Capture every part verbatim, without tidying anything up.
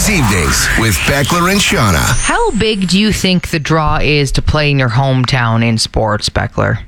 Cruise Evenings with Beckler and Shauna. How big do you think the draw is to play in your hometown in sports, Beckler?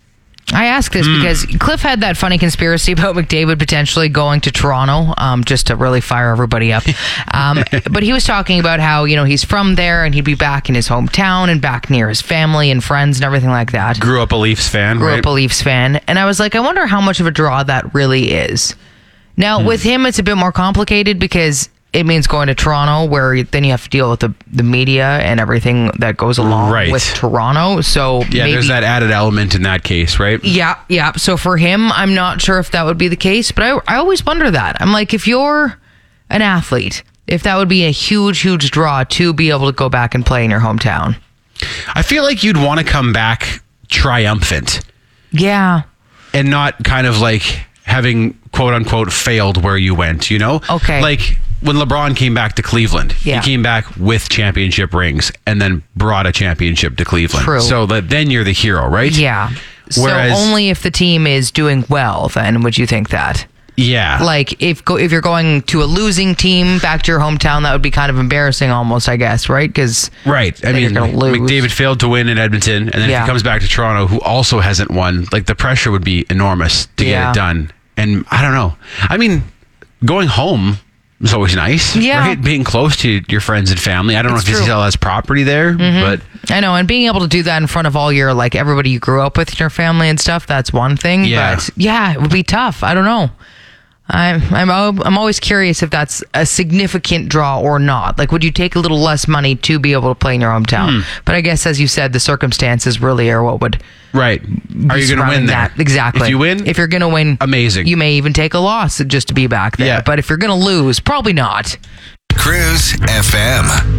I ask this mm. because Cliff had that funny conspiracy about McDavid potentially going to Toronto, um, just to really fire everybody up. Um, but he was talking about how, you know, he's from there and he'd be back in his hometown and back near his family and friends and everything like that. Grew up a Leafs fan, Grew right? up a Leafs fan. And I was like, I wonder how much of a draw that really is. Now, mm. with him, it's a bit more complicated because it means going to Toronto, where then you have to deal with the, the media and everything that goes along right. with Toronto. So yeah, maybe, there's that added element in that case, right? Yeah, yeah. So for him, I'm not sure if that would be the case, but I, I always wonder that. I'm like, if you're an athlete, if that would be a huge, huge draw to be able to go back and play in your hometown. I feel like you'd want to come back triumphant. Yeah. And not kind of like having quote unquote failed where you went, you know? Okay. Like when LeBron came back to Cleveland, yeah. he came back with championship rings and then brought a championship to Cleveland. True. So that then you're the hero, right? Yeah. Whereas, so only if the team is doing well, then would you think that? Yeah. Like if go, if you're going to a losing team back to your hometown, that would be kind of embarrassing almost, I guess, right? Because right. I mean, McDavid failed to win in Edmonton, and then yeah. if he comes back to Toronto, who also hasn't won, like the pressure would be enormous to yeah. get it done. And I don't know. I mean, going home is always nice, yeah. right? Being close to your friends and family. I don't it's know if true. he still has property there, mm-hmm. but I know. And being able to do that in front of all your, like everybody you grew up with in your family and stuff, that's one thing. Yeah. But yeah, it would be tough. I don't know. I'm I'm I'm always curious if that's a significant draw or not. Like, would you take a little less money to be able to play in your hometown? Hmm. But I guess, as you said, the circumstances really are what would right. Are you going to win that? there? Exactly. If you win, if you're going to win, amazing. You may even take a loss just to be back there. Yeah. But if you're going to lose, probably not. Cruise F M.